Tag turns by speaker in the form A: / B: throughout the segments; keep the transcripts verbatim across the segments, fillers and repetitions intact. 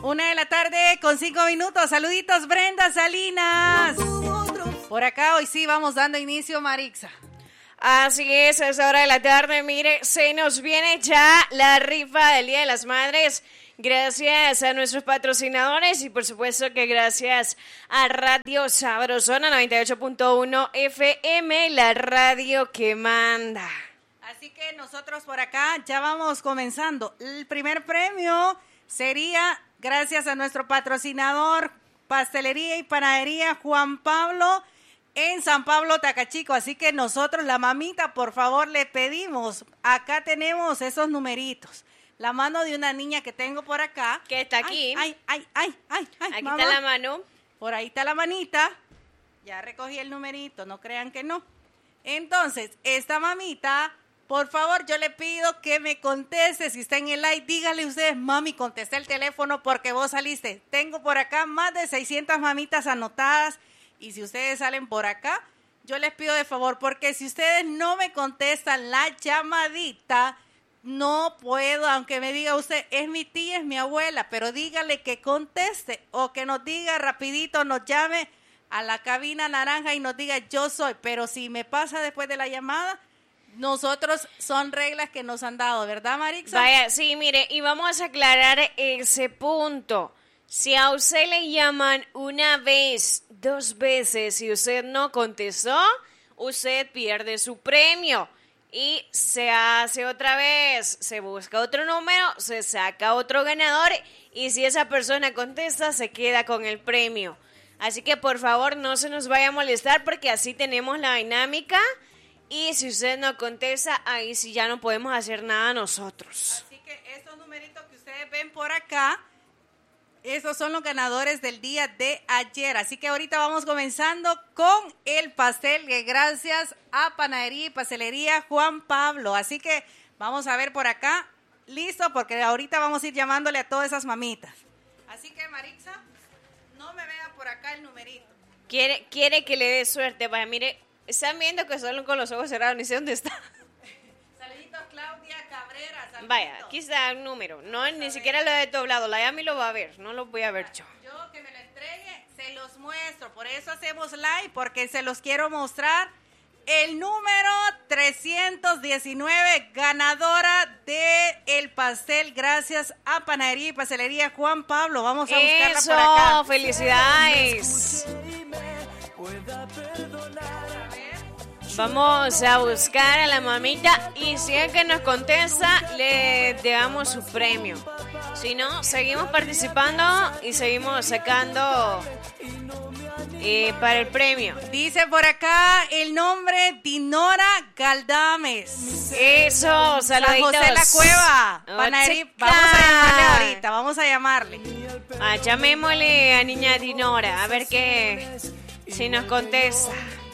A: Una de la tarde con cinco minutos. Saluditos, Brenda Salinas. Por acá hoy sí vamos dando inicio, Marixa.
B: Así es, a esa hora de la tarde, mire, se nos viene ya la rifa del Día de las Madres. Gracias a nuestros patrocinadores y por supuesto que gracias a Radio Sabrosona noventa y ocho punto uno F M, la radio que manda.
A: Así que nosotros por acá ya vamos comenzando. El primer premio sería gracias a nuestro patrocinador, Pastelería y Panadería Juan Pablo, en San Pablo, Tacachico. Así que nosotros, la mamita, por favor, le pedimos, acá tenemos esos numeritos. La mano de una niña que tengo por acá.
B: Que está aquí.
A: Ay, ay, ay, ay, ay,
B: Aquí
A: mamá.
B: está la mano.
A: Por ahí está la manita. Ya recogí el numerito, no crean que no. Entonces, esta mamita, por favor, yo le pido que me conteste. Si está en el live, dígale ustedes, mami, contesté el teléfono porque vos saliste. Tengo por acá más de seiscientas mamitas anotadas. Y si ustedes salen por acá, yo les pido de favor, porque si ustedes no me contestan la llamadita, no puedo, aunque me diga usted, es mi tía, es mi abuela, pero dígale que conteste o que nos diga rapidito, nos llame a la cabina naranja y nos diga yo soy. Pero si me pasa después de la llamada, nosotros son reglas que nos han dado, ¿verdad, Marixa?
B: Vaya, sí, mire, y vamos a aclarar ese punto. Si a usted le llaman una vez, dos veces y usted no contestó, usted pierde su premio. Y se hace otra vez, se busca otro número, se saca otro ganador y si esa persona contesta, se queda con el premio. Así que por favor no se nos vaya a molestar porque así tenemos la dinámica y si usted no contesta, ahí sí ya no podemos hacer nada nosotros.
A: Así que esos numeritos que ustedes ven por acá, esos son los ganadores del día de ayer. Así que ahorita vamos comenzando con el pastel, que gracias a Panadería y Pastelería Juan Pablo. Así que vamos a ver por acá. Listo, porque ahorita vamos a ir llamándole a todas esas mamitas. Así que, Marixa, no me vea por acá el numerito.
B: Quiere, quiere que le dé suerte. Vaya, mire, están viendo que solo con los ojos cerrados, ni sé dónde está.
A: Saluditos, Claudia Cabrera. Saluditos.
B: Vaya, aquí está el número. No, ni siquiera lo he doblado. La Yami lo va a ver. No lo voy a ver yo.
A: Yo que me lo entregue, se los muestro. Por eso hacemos live, porque se los quiero mostrar. El número trescientos diecinueve, ganadora de el pastel, gracias a Panadería y Pastelería Juan Pablo. Vamos a buscarla
B: Eso,
A: por acá.
B: felicidades. Vamos a buscar a la mamita y si es que nos contesta, le damos su premio. Si no, seguimos participando y seguimos sacando eh, para el premio.
A: Dice por acá el nombre Dinora Galdames.
B: Eso, saluditos.
A: San José La Cueva.
B: Oh,
A: Panadería.
B: chica.
A: Vamos a llamarle ahorita, vamos a llamarle.
B: Ah, llamémosle a niña Dinora, a ver qué, si nos contesta.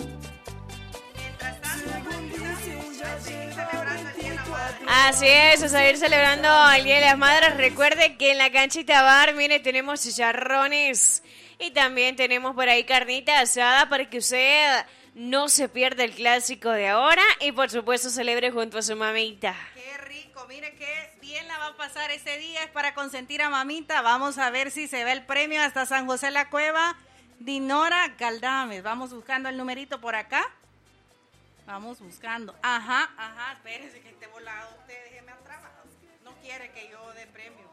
B: Así es, a seguir celebrando el Día de las Madres. Recuerde que en la canchita bar, mire, tenemos chicharrones y también tenemos por ahí carnita asada para que usted no se pierda el clásico de ahora y por supuesto celebre junto a su mamita.
A: Qué rico, mire qué bien la va a pasar ese día, es para consentir a mamita. Vamos a ver si se ve el premio hasta San José La Cueva. Dinora Galdames, vamos buscando el numerito por acá. Vamos buscando. Ajá, ajá, espérese que esté volado usted, déjeme atrapado. No quiere que yo dé premio.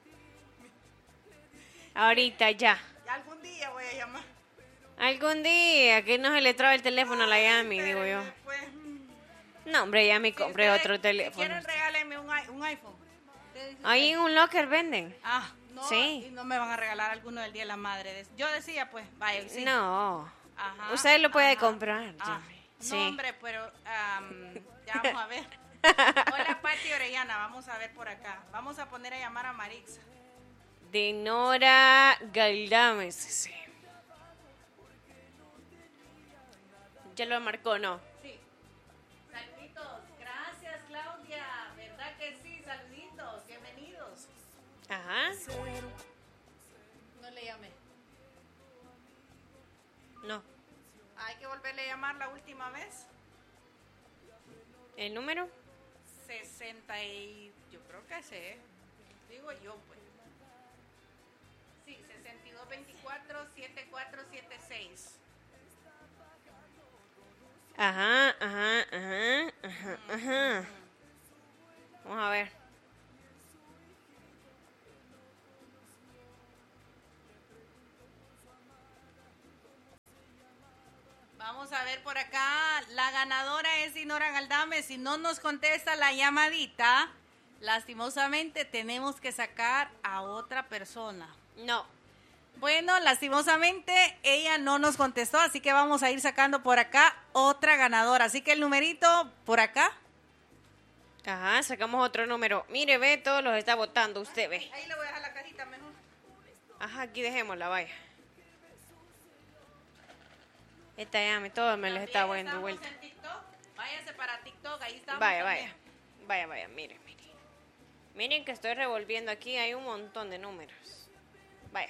B: Ahorita ya.
A: Ya algún día voy a llamar.
B: Algún día, que no se le trabe el teléfono a la Yami, digo yo.
A: Pues,
B: No, hombre, Yami,
A: si
B: compré
A: ustedes-
B: otro
A: Si
B: teléfono.
A: quieren, regálenme un, i- un iPhone. Ustedes-
B: Ahí en un locker venden.
A: Ah, no,
B: Sí.
A: y no me van a regalar alguno del Día de la Madre. Yo decía, pues, vaya, sí.
B: No.
A: Ajá,
B: Usted lo puede
A: ajá.
B: comprar,
A: Ah,
B: Yami.
A: no,
B: Sí.
A: hombre, pero am, ya vamos a ver. Hola, Pati Orellana, vamos a ver por acá. Vamos a poner a llamar a Marixa.
B: Dinora Galdames, sí. Ya lo marcó, ¿no?
A: Sí. Saluditos. Gracias, Claudia. ¿Verdad que sí? Saluditos. Bienvenidos.
B: Ajá.
A: No le llamé.
B: No.
A: Hay que volverle a llamar la última vez.
B: ¿El número?
A: sesenta y... Yo creo que sé. Digo yo, pues. cuatro siete cuatro siete seis.
B: Ajá, ajá, ajá, ajá, ajá. Vamos a ver.
A: Vamos a ver por acá. La ganadora es Dinora Galdame. Si no nos contesta la llamadita, lastimosamente tenemos que sacar a otra persona.
B: No.
A: Bueno, lastimosamente ella no nos contestó, así que vamos a ir sacando por acá otra ganadora. Así que el numerito por acá.
B: Ajá, sacamos otro número. Mire, ve, todos los está votando, usted ve.
A: Ahí le voy a dejar la cajita mejor.
B: Ajá, aquí dejémosla, vaya. Esta llame, todos me les está
A: También
B: dando
A: estamos
B: vuelta.
A: en TikTok. Váyase para TikTok, ahí estamos.
B: Vaya,
A: también.
B: vaya. Vaya, vaya, miren, miren. Miren que estoy revolviendo aquí, hay un montón de números. Vaya.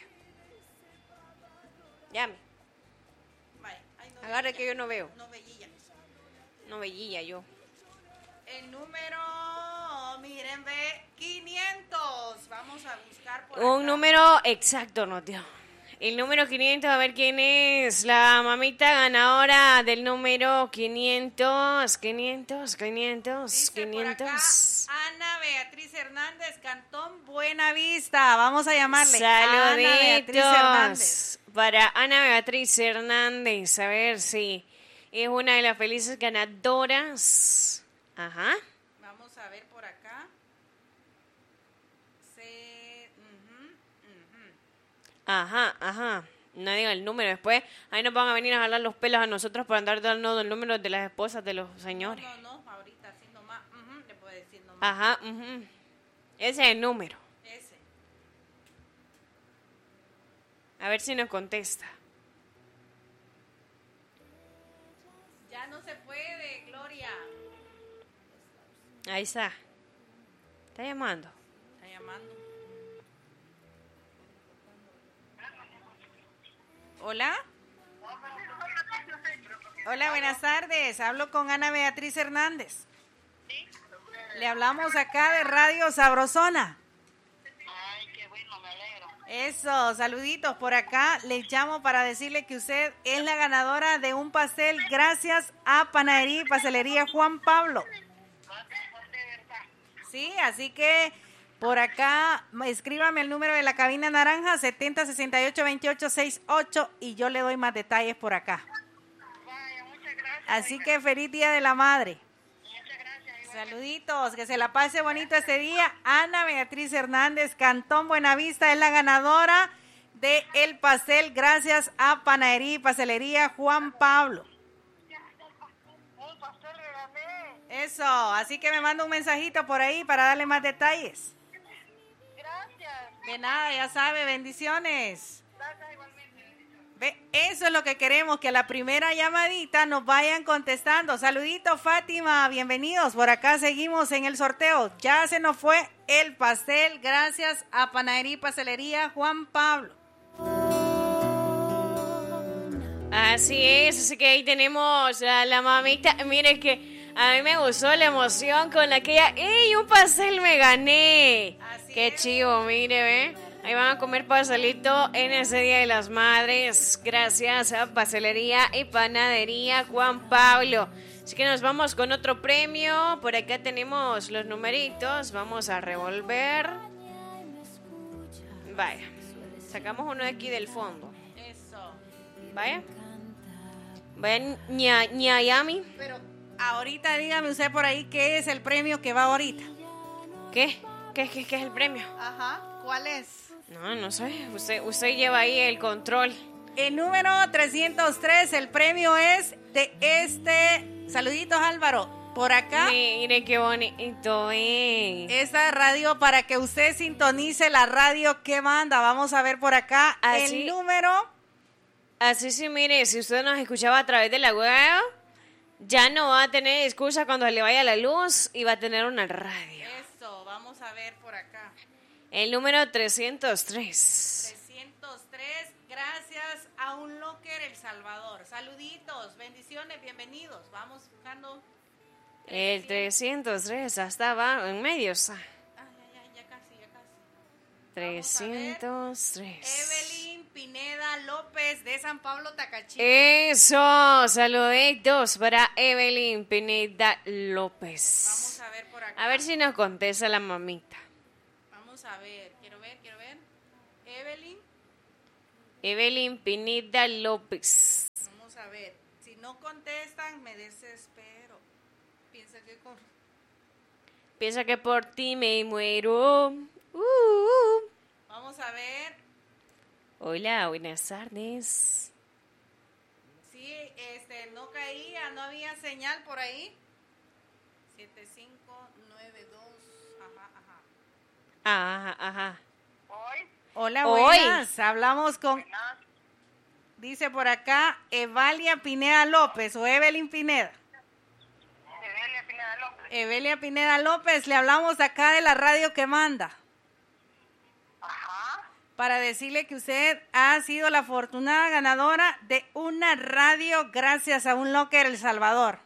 B: Llame.
A: Vaya. Ay, no
B: Agarre
A: veía.
B: que yo no veo.
A: No veía.
B: No veía yo. El
A: El número, miren, ve, quinientos. Vamos a buscar por
B: Un
A: acá.
B: número exacto nos dio. El número quinientos, a ver quién es la mamita ganadora del número quinientos, quinientos, quinientos,
A: Dice por acá,
B: quinientos.
A: Ana Beatriz Hernández, Cantón Buenavista. Vamos a llamarle. Ana Beatriz Hernández.
B: Saluditos para Ana Beatriz Hernández. A ver si es una de las felices ganadoras. Ajá.
A: Vamos a ver por acá. Se, ujú, ujú.
B: Ajá, ajá. No digan el número después. Ahí nos van a venir a jalar los pelos a nosotros para andar dando el número de las esposas de los señores.
A: No, no, no, ahorita así nomás. Ujú, le puedo decir nomás.
B: Ajá, ujú. Ese es el número.
A: Ese.
B: A ver si nos contesta.
A: Ya no se puede, Gloria.
B: Ahí está. Está llamando.
A: Está llamando. Hola. Hola, buenas tardes. Hablo con Ana Beatriz Hernández. Le hablamos acá de Radio Sabrosona.
C: Ay, qué bueno, me alegro.
A: Eso, saluditos por acá. Les llamo para decirle que usted es la ganadora de un pastel gracias a Panadería y Pastelería Juan Pablo. Sí, así que por acá escríbame el número de la cabina naranja setenta sesenta y ocho veintiocho sesenta y ocho y yo le doy más detalles por acá.
C: Vaya, muchas gracias.
A: Así que feliz Día de la Madre.
C: Muchas gracias. igual.
A: Saluditos, que se la pase bonito este día. Ana Beatriz Hernández, Cantón Buenavista, es la ganadora de el pastel gracias a Panadería y Pastelería Juan Pablo.
C: Un pastel le gané.
A: Eso, así que me manda un mensajito por ahí para darle más detalles.
C: Gracias.
A: De nada, ya sabe, bendiciones.
C: Gracias igualmente.
A: Ve, eso es lo que queremos, que a la primera llamadita nos vayan contestando. Saluditos, Fátima, bienvenidos. Por acá seguimos en el sorteo. Ya se nos fue el pastel gracias a Panadería y Pastelería Juan Pablo.
B: Así es, así que ahí tenemos a la mamita. Mire que a mí me gustó la emoción con la que ella, ¡ey, un pastel me gané!
A: Así
B: ¡Qué
A: es.
B: chivo, mire, ve! Ahí van a comer pastelito en ese Día de las Madres, gracias a Pastelería y Panadería Juan Pablo. Así que nos vamos con otro premio. Por acá tenemos los numeritos, vamos a revolver. Vaya, sacamos uno de aquí del fondo.
A: Eso.
B: Vaya. Vaya, ña, ñayami.
A: Pero ahorita dígame usted por ahí qué es el premio que va ahorita.
B: ¿Qué? ¿Qué, qué, qué es el premio?
A: Ajá, ¿cuál es?
B: No, no sé. Usted, usted lleva ahí el control.
A: El número trescientos tres, el premio es de este. Saluditos, Álvaro. Por acá.
B: Mire qué bonito, eh.
A: Esta radio para que usted sintonice la radio que manda. Vamos a ver por acá
B: Así.
A: el número.
B: Así sí, mire, si usted nos escuchaba a través de la web, ya no va a tener excusa cuando le vaya la luz y va a tener una radio.
A: Eso, vamos a ver por acá.
B: El número trescientos tres.
A: trescientos tres, gracias a un locker El Salvador. Saluditos, bendiciones, bienvenidos. Vamos buscando.
B: El trescientos tres, hasta abajo, en medio está.
A: Ah, ya, ya, ya casi, ya casi.
B: trescientos tres.
A: Evelyn Pineda López de San Pablo Tacachí.
B: Eso, saluditos para Evelyn Pineda López.
A: Vamos a ver por acá.
B: A ver si nos contesta la mamita.
A: Vamos a ver, quiero ver, quiero ver. Evelyn,
B: Evelyn Pineda López.
A: vamos a ver. Si no contestan, me desespero. Piensa que con...
B: Piensa que por ti me muero. Uh, uh.
A: Vamos a ver.
B: Hola, buenas tardes.
A: Sí, este, no caía, no había señal por ahí. siete cinco nueve dos, ajá, ajá.
B: Ajá, ajá.
C: Hoy,
A: Hola,
B: Hoy.
A: buenas. Hablamos con,
C: buenas.
A: dice por acá, Evalia Pineda López o Evelyn Pineda.
C: Evelia Pineda López.
A: Evelia Pineda López, le hablamos acá de la radio que manda
C: Ajá.
A: para decirle que usted ha sido la afortunada ganadora de una radio gracias a un locker El Salvador.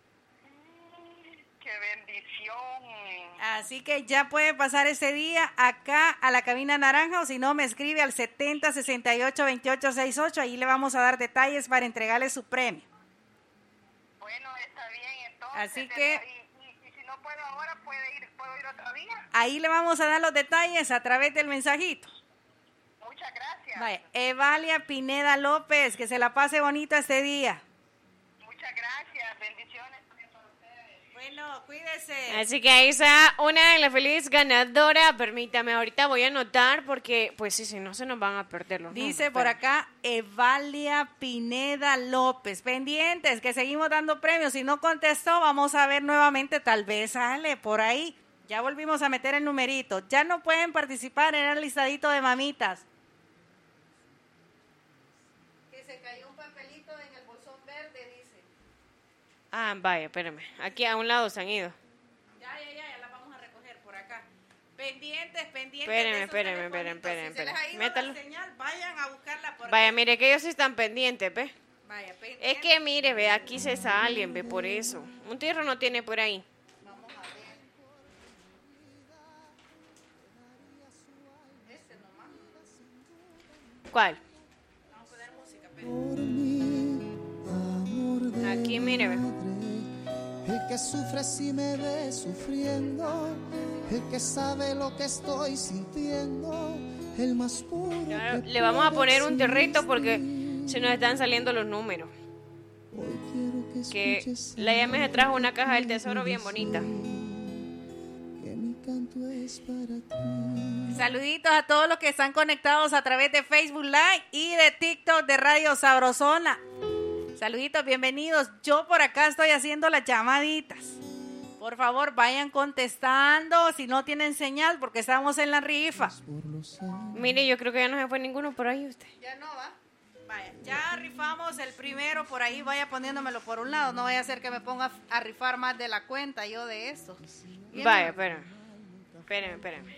C: ¡Qué bendición!
A: Así que ya puede pasar ese día acá a la cabina naranja o si no me escribe al setenta sesenta y ocho veintiocho sesenta y ocho, ahí le vamos a dar detalles para entregarle su premio.
C: Bueno, está bien, entonces.
A: Así que-
C: Y, y- y si no puedo ahora, ¿puede ir, ¿puedo ir otro día?
A: Ahí le vamos a dar los detalles a través del mensajito.
C: Muchas gracias.
A: Vaya, Evalia Pineda López, que se la pase bonito este día.
C: Muchas gracias. Bendiciones también para ustedes.
A: Bueno, cuídese.
B: Así que ahí está una de las felices ganadoras. Permítame, ahorita voy a anotar porque, pues sí, si no se nos van a perder los
A: Dice
B: nombres.
A: por
B: Pero-
A: acá Evalia Pineda López. Pendientes, que seguimos dando premios. Si no contestó, vamos a ver nuevamente. Tal vez sale por ahí. Ya volvimos a meter el numerito. Ya no pueden participar en el listadito de mamitas. Que se cayó un papelito en el bolsón verde, dice.
B: Ah, vaya, espérame. Aquí a un lado se han ido.
A: Ya, ya, ya, ya la vamos a recoger por acá. Pendientes, pendientes.
B: Espéreme,
A: de esos
B: espéreme,
A: telefonitos.
B: espéreme,
A: Si se les ha
B: espéreme.
A: ido
B: Métalo.
A: la señal, vayan a buscarla por
B: Vaya,
A: acá.
B: mire que ellos sí están pendientes, ¿ve?
A: Vaya,
B: Es
A: pendientes.
B: que mire, ve, aquí se salen, ve, por eso. Un tierra no tiene por ahí.
A: Vamos a ver. Este nomás.
B: ¿Cuál?
A: Vamos a poner música, pero...
D: Por mí, amor de
B: Aquí, mire, ve.
D: madre, el que sufre si me ve sufriendo, el que sabe lo que estoy sintiendo, el más puro.
B: Ya,
D: que
B: le vamos a
D: puede
B: poner un territo
D: existir.
B: porque se nos están saliendo los números.
D: Hoy quiero que
B: Que
D: escuches
B: la Yame se trajo una caja del
D: algo
B: tesoro bien
D: de
B: bonita.
D: que mi canto es para ti.
A: Saluditos a todos los que están conectados a través de Facebook Live y de TikTok de Radio Sabrosona. Saluditos, bienvenidos. Yo por acá estoy haciendo las llamaditas. Por favor, vayan contestando si no tienen señal porque estamos en la rifa.
D: Por los años
B: Mire, yo creo que ya no se fue ninguno por ahí usted.
A: Ya no va. Vaya, ya rifamos el primero por ahí, vaya poniéndomelo por un lado. No vaya a ser que me ponga a rifar más de la cuenta yo de esto. Bien,
B: Vaya,
A: ¿no?
B: espérame. Espérame, espérame.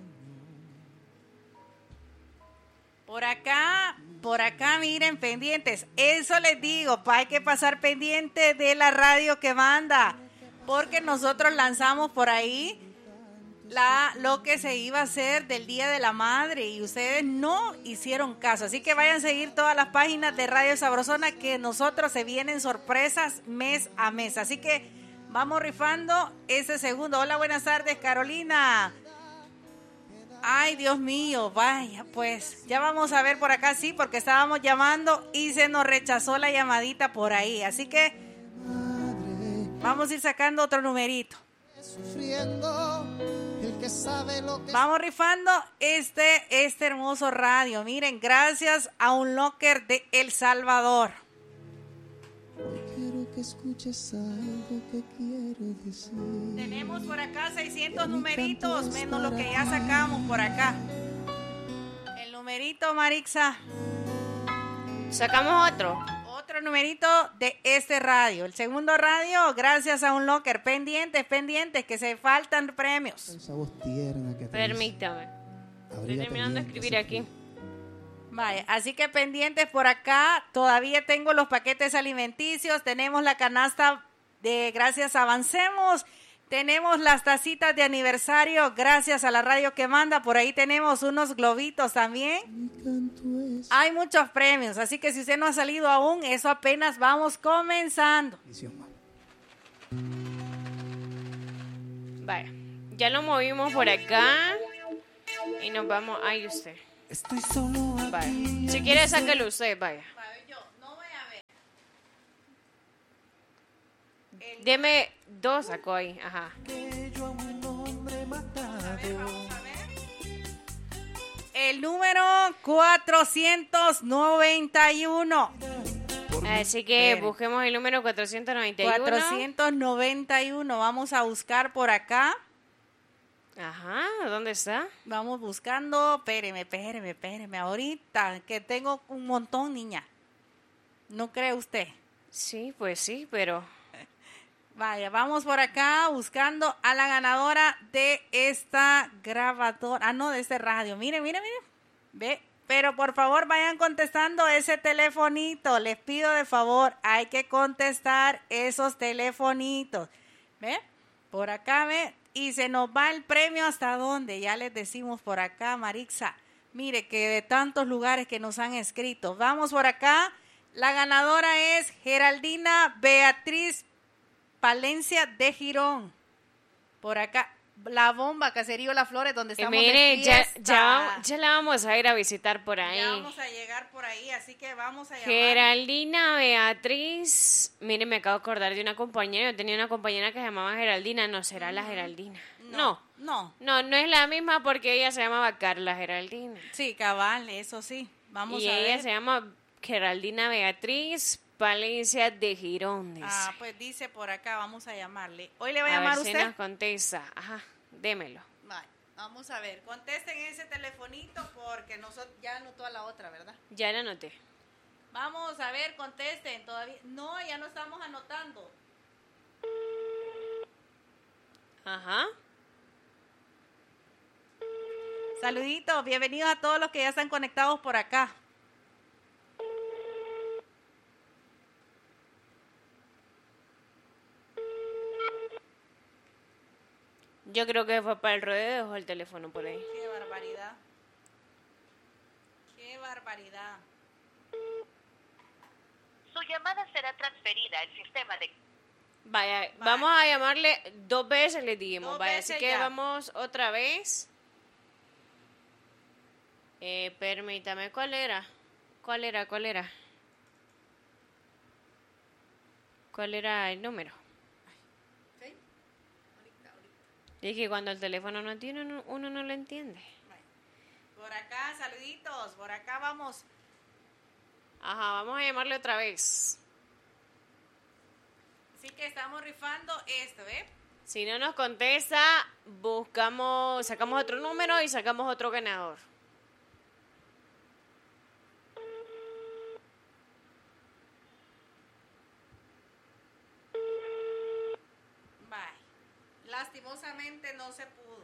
A: Por acá, por acá, miren, pendientes. Eso les digo, pa, hay que pasar pendiente de la radio que manda. Porque nosotros lanzamos por ahí la, lo que se iba a hacer del Día de la Madre y ustedes no hicieron caso. Así que vayan a seguir todas las páginas de Radio Sabrosona que nosotros se vienen sorpresas mes a mes. Así que vamos rifando ese segundo. Hola, buenas tardes, Carolina. Ay, Dios mío, vaya, pues ya vamos a ver por acá, sí, porque estábamos llamando y se nos rechazó la llamadita por ahí. Así que vamos a ir sacando otro numerito.
D: sufriendo, el que sabe lo que
A: Vamos rifando este, este hermoso radio. Miren, gracias a un locker de El Salvador.
D: Hoy quiero que escuches algo que quiero decir.
A: Tenemos por acá seiscientos numeritos, menos lo que ya sacamos por acá. El numerito, Marixa.
B: Sacamos otro.
A: Otro numerito de este radio. El segundo radio, gracias a un locker. Pendientes, pendientes, que se faltan premios.
D: Esa voz tierna que tenés.
B: Permítame. Estoy
D: Abrígate
B: terminando de
D: bien, que
B: escribir
D: se
B: aquí.
D: fue.
A: Vale, así que pendientes por acá. Todavía tengo los paquetes alimenticios. Tenemos la canasta de Gracias Avancemos. Tenemos las tacitas de aniversario, gracias a la radio que manda. Por ahí tenemos unos globitos también.
D: Mi canto es
A: Hay muchos premios, así que si usted no ha salido aún, eso apenas vamos comenzando.
B: Vaya, ya lo movimos por acá y nos vamos. Ay, usted.
D: Estoy solo
B: Vaya. Si quiere, sáquelo usted, vaya. Deme dos, sacó ahí. Ajá.
D: que yo a un hombre matado.
A: El número cuatrocientos noventa y uno.
B: Así que
A: Espere.
B: busquemos el número cuatrocientos noventa y uno.
A: cuatrocientos noventa y uno. Vamos a buscar por acá.
B: Ajá, ¿dónde está?
A: Vamos buscando. Espéreme, espéreme, espéreme. Ahorita que tengo un montón, niña. ¿No cree usted?
B: Sí, pues sí, pero...
A: Vaya, vamos por acá buscando a la ganadora de esta grabadora. Ah, no, de este radio. Mire, mire, mire. Ve. Pero por favor vayan contestando ese telefonito. Les pido de favor, hay que contestar esos telefonitos. ¿Ve? Por acá, ve. Y se nos va el premio hasta dónde. Ya les decimos por acá, Marixa. Mire que de tantos lugares que nos han escrito. Vamos por acá. La ganadora es Geraldina Beatriz Palencia de Girón. Por acá, La Bomba, Caserío Las Flores, donde
B: Eh,
A: estamos
B: mire,
A: de
B: ya,
A: fiesta.
B: ya, vamos- ya la vamos a ir a visitar por ahí.
A: Ya vamos a llegar por ahí, así que vamos a llamar.
B: Geraldina Beatriz. Mire, me acabo de acordar de una compañera. Yo tenía una compañera que se llamaba Geraldina. No será la Geraldina. No.
A: No.
B: No, no es la misma porque ella se llamaba Carla Geraldina.
A: Sí, cabal, eso sí. Vamos
B: y
A: a
B: ella
A: ver.
B: se llama Geraldina Beatriz Palencia de Girón. Dice.
A: Ah, pues dice por acá, vamos a llamarle. Hoy le va a,
B: a
A: llamar
B: ver si
A: usted.
B: nos contesta. Ajá, démelo.
A: Vale, vamos a ver. Contesten ese telefonito porque nosotros ya anotó a la otra, ¿verdad?
B: Ya la anoté.
A: Vamos a ver, contesten todavía. No, ya no estamos anotando.
B: Ajá.
A: Saluditos, bienvenidos a todos los que ya están conectados por acá.
B: Yo creo que fue para el rodeo, dejó el teléfono por ahí.
A: Qué barbaridad. Qué barbaridad.
C: Su llamada será transferida al sistema de...
B: Vaya, vamos a llamarle dos veces, le dijimos.
A: Dos
B: Vaya,
A: veces
B: así que
A: ya.
B: vamos otra vez. Eh, permítame, ¿cuál era? ¿Cuál era? ¿Cuál era? ¿Cuál era el número? Es que cuando el teléfono no tiene, uno, uno no lo entiende.
A: Por acá, saluditos. Por acá vamos.
B: Ajá, vamos a llamarle otra vez.
A: Así que estamos rifando esto, ¿eh?
B: Si no nos contesta, buscamos, sacamos otro número y sacamos otro ganador.
A: Bye. Lastimosamente no se pudo.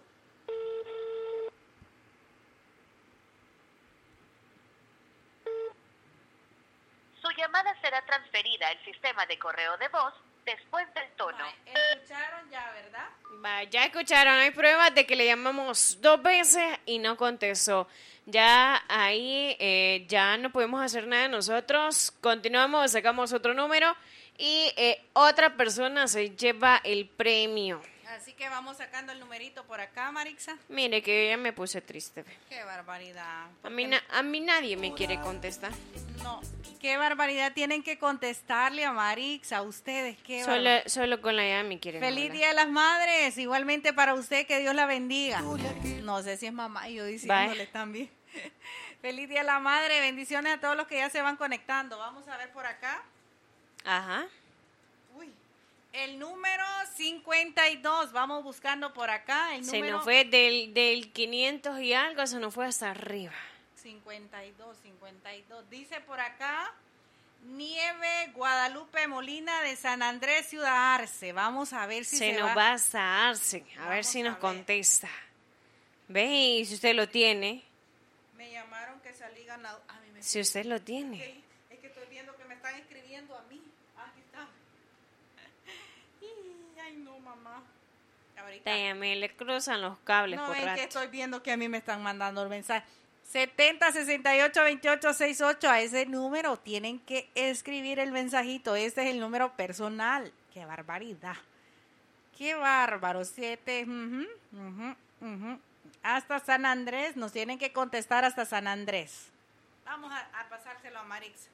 C: Su llamada será transferida al sistema de correo de voz después del tono.
A: Bye. Escucharon ya, ¿verdad?
B: Va, ya escucharon, hay pruebas de que le llamamos dos veces y no contestó. Ya ahí eh, ya no podemos hacer nada nosotros. Continuamos, sacamos otro número y eh, otra persona se lleva el premio.
A: Así que vamos sacando el numerito por acá, Marixa.
B: Mire que yo ya me puse triste.
A: Qué barbaridad.
B: A mí, na- a mí nadie me quiere contestar.
A: No, qué barbaridad. Tienen que contestarle a Marixa, a ustedes. Qué
B: Solo,
A: barbaridad.
B: solo con la llave me quieren
A: Feliz
B: hablar.
A: Día de las Madres. Igualmente para usted, que Dios la bendiga. No sé si es mamá y yo diciéndole
B: Bye.
A: también. Feliz Día de la Madre. Bendiciones a todos los que ya se van conectando. Vamos a ver por acá.
B: Ajá.
A: Uy. El número cincuenta y dos. Vamos buscando por acá. El
B: Se
A: número
B: nos fue del, del quinientos y algo, se nos fue hasta arriba.
A: cincuenta y dos, cincuenta y dos. Dice por acá Nieve Guadalupe Molina de San Andrés, Ciudad Arce. Vamos a ver si se,
B: se nos va hasta Arce. A ver
A: Vamos
B: si
A: a
B: nos
A: ver.
B: contesta. ¿Ve? Y si usted lo tiene.
A: Me llamaron que salí ganado. A mí me
B: Si usted lo tiene.
A: Ok, es que estoy viendo que me están escribiendo a mí. Aquí está. Y, ay, no, mamá. Ahorita.
B: También le cruzan los cables
A: No
B: por
A: ven
B: rato.
A: que estoy viendo que a mí me están mandando el mensaje. setenta sesenta y ocho veintiocho sesenta y ocho, a ese número tienen que escribir el mensajito. Este es el número personal. ¡Qué barbaridad! ¡Qué bárbaro! Siete, ujú, ujú, ujú. Hasta San Andrés, nos tienen que contestar hasta San Andrés. Vamos a, a pasárselo a Marix.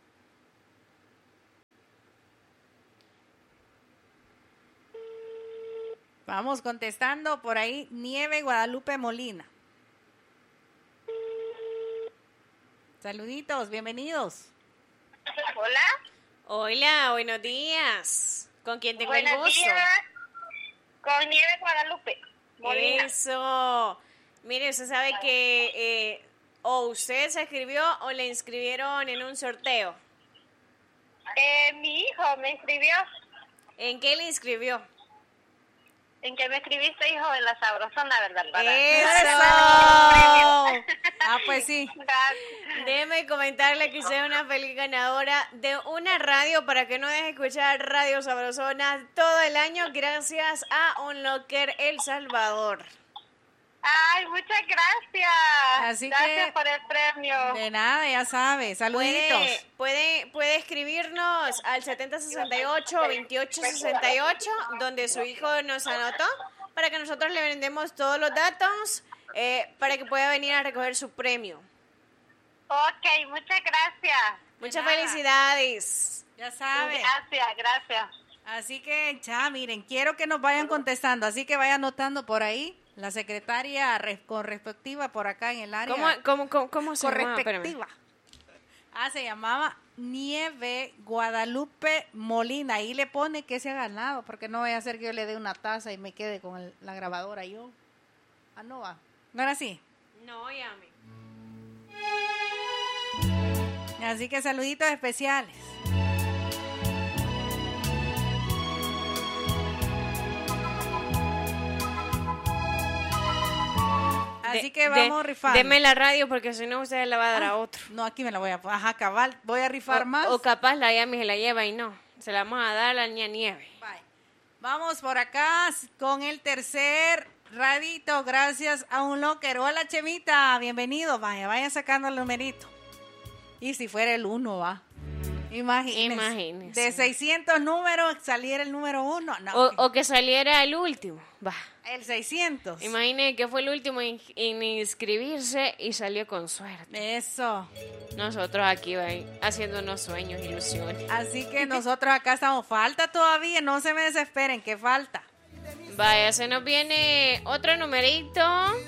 A: Vamos contestando por ahí, Nieve Guadalupe Molina. Saluditos, bienvenidos.
C: Hola.
B: Hola, buenos días. ¿Con quién tengo el
C: Buenos
B: gusto?
C: días. Con Nieve Guadalupe Molina.
B: Eso. Mire, usted sabe que eh, o usted se inscribió o le inscribieron en un sorteo.
C: Eh, mi hijo me inscribió.
B: ¿En qué le inscribió?
C: En que me escribiste, hijo de la sabrosona, ¿verdad? Para-
B: ¡Eso!
A: Ah, pues sí.
C: Gracias.
B: Déjeme comentarle que sea una feliz ganadora de una radio para que no deje de escuchar Radio Sabrosona todo el año gracias a Unlocker El Salvador.
C: Ay, muchas gracias.
A: Así
C: gracias
A: que-
C: por el premio.
A: De nada, ya sabe. Saluditos.
B: Puede, puede, puede escribirnos al setenta sesenta y ocho veintiocho sesenta y ocho, donde su hijo nos anotó, para que nosotros le brindemos todos los datos eh, para que pueda venir a recoger su premio.
C: Ok, muchas gracias.
B: Muchas
A: nada.
B: felicidades.
A: Ya sabe.
C: Gracias, gracias.
A: Así que, ya, miren, quiero que nos vayan contestando. Así que vaya anotando por ahí. La secretaria re- con respectiva por acá en el área.
B: ¿Cómo, cómo, cómo, cómo se
A: Con
B: llama?
A: respectiva. Ah, se llamaba Nieve Guadalupe Molina. Ahí le pone que se ha ganado, porque no voy a hacer que yo le dé una taza y me quede con el- la grabadora yo. Ah, no va. ¿No era así?
B: No, llame.
A: Así que saluditos especiales. Así
B: De-
A: que vamos
B: de-
A: a rifar.
B: Deme la radio porque si no usted la va a dar a otro.
A: No, aquí me la voy a... Ajá, cabal. Voy a rifar
B: O,
A: más.
B: o capaz la llame y se la lleva y no. Se la vamos a dar a la niña Nieve.
A: Bye. Vamos por acá con el tercer radito, gracias a un locker. Hola, Chemita, bienvenido. Vaya, vaya sacando el numerito. Y si fuera el uno, va. Imagínese.
B: Imagínese.
A: De seiscientos números saliera el número uno. No,
B: O, o que saliera el último. Va.
A: el seiscientos.
B: Imagine que fue el último en, en inscribirse y salió con suerte.
A: Eso.
B: Nosotros aquí va, haciéndonos sueños, ilusiones.
A: Así que nosotros acá estamos. Falta todavía, no se me desesperen, que falta.
B: Vaya, se nos viene otro numerito.